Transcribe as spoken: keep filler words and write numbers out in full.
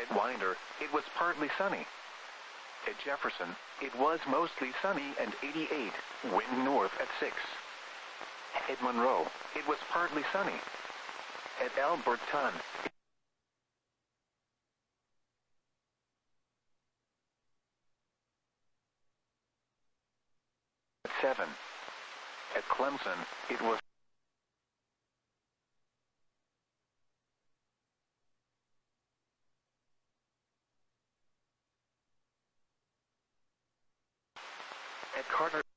At Winder, it was partly sunny. At Jefferson, it was mostly sunny and eighty-eight, wind north at six. At Monroe, it was partly sunny. At Alberton, at seven. At Clemson, it was at Carter.